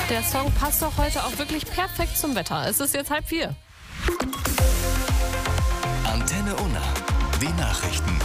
Der Song passt doch heute auch wirklich perfekt zum Wetter. Es ist jetzt 3:30. Antenne Unna, die Nachrichten.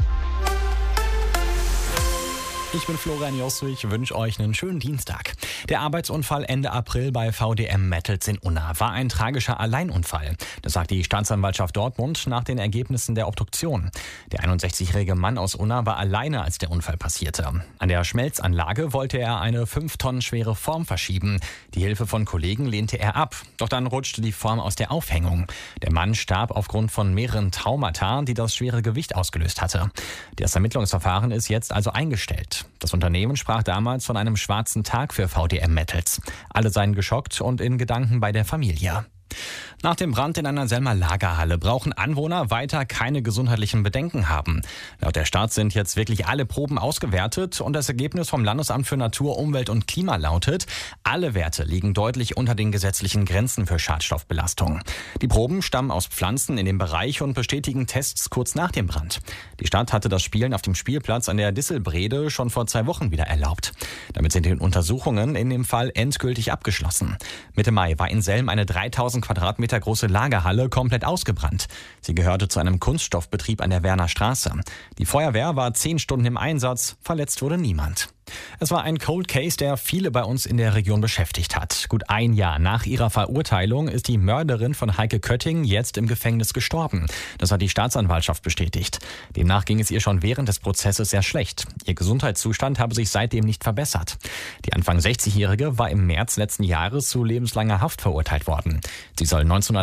Ich bin Florian Josso, ich wünsche euch einen schönen Dienstag. Der Arbeitsunfall Ende April bei VDM Metals in Unna war ein tragischer Alleinunfall. Das sagt die Staatsanwaltschaft Dortmund nach den Ergebnissen der Obduktion. Der 61-jährige Mann aus Unna war alleine, als der Unfall passierte. An der Schmelzanlage wollte er eine 5 Tonnen schwere Form verschieben. Die Hilfe von Kollegen lehnte er ab. Doch dann rutschte die Form aus der Aufhängung. Der Mann starb aufgrund von mehreren Traumata, die das schwere Gewicht ausgelöst hatte. Das Ermittlungsverfahren ist jetzt also eingestellt. Das Unternehmen sprach damals von einem schwarzen Tag für VDM Metals. Alle seien geschockt und in Gedanken bei der Familie. Nach dem Brand in einer Selmer Lagerhalle brauchen Anwohner weiter keine gesundheitlichen Bedenken haben. Laut der Stadt sind jetzt wirklich alle Proben ausgewertet und das Ergebnis vom Landesamt für Natur, Umwelt und Klima lautet: Alle Werte liegen deutlich unter den gesetzlichen Grenzen für Schadstoffbelastung. Die Proben stammen aus Pflanzen in dem Bereich und bestätigen Tests kurz nach dem Brand. Die Stadt hatte das Spielen auf dem Spielplatz an der Disselbrede schon vor 2 Wochen wieder erlaubt. Damit sind die Untersuchungen in dem Fall endgültig abgeschlossen. Mitte Mai war in Selm eine 3000 Quadratmeter große Lagerhalle komplett ausgebrannt. Sie gehörte zu einem Kunststoffbetrieb an der Werner Straße. Die Feuerwehr war 10 Stunden im Einsatz, verletzt wurde niemand. Es war ein Cold Case, der viele bei uns in der Region beschäftigt hat. Gut 1 Jahr nach ihrer Verurteilung ist die Mörderin von Heike Kötting jetzt im Gefängnis gestorben. Das hat die Staatsanwaltschaft bestätigt. Demnach ging es ihr schon während des Prozesses sehr schlecht. Ihr Gesundheitszustand habe sich seitdem nicht verbessert. Die Anfang 60-Jährige war im März letzten Jahres zu lebenslanger Haft verurteilt worden. Sie soll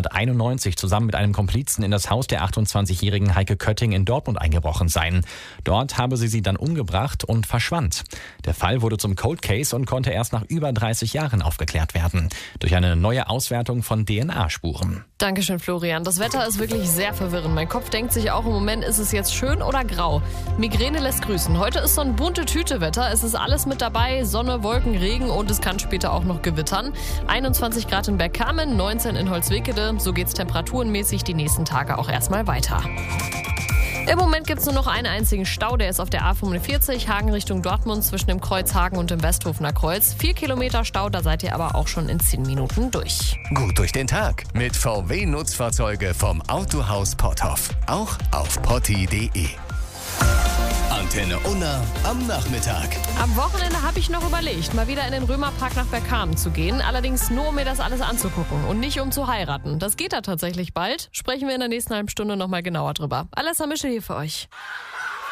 1991 zusammen mit einem Komplizen in das Haus der 28-jährigen Heike Kötting in Dortmund eingebrochen sein. Dort habe sie dann umgebracht und verschwand. Der Fall wurde zum Cold Case und konnte erst nach über 30 Jahren aufgeklärt werden. Durch eine neue Auswertung von DNA-Spuren. Dankeschön, Florian. Das Wetter ist wirklich sehr verwirrend. Mein Kopf denkt sich auch im Moment, ist es jetzt schön oder grau? Migräne lässt grüßen. Heute ist so ein bunte Tüte-Wetter. Es ist alles mit dabei. Sonne, Wolken, Regen und es kann später auch noch gewittern. 21 Grad in Bergkamen, 19 in Holzwickede. So geht's temperaturenmäßig die nächsten Tage auch erstmal weiter. Im Moment gibt es nur noch einen einzigen Stau, der ist auf der A45 Hagen Richtung Dortmund zwischen dem Kreuz Hagen und dem Westhofener Kreuz. 4 Kilometer Stau, da seid ihr aber auch schon in 10 Minuten durch. Gut durch den Tag mit VW-Nutzfahrzeuge vom Autohaus Potthoff. Auch auf potti.de. Antenne Unna am Nachmittag. Am Wochenende habe ich noch überlegt, mal wieder in den Römerpark nach Bergkamen zu gehen. Allerdings nur, um mir das alles anzugucken und nicht um zu heiraten. Das geht da tatsächlich bald. Sprechen wir in der nächsten halben Stunde nochmal genauer drüber. Alessa Mischel hier für euch.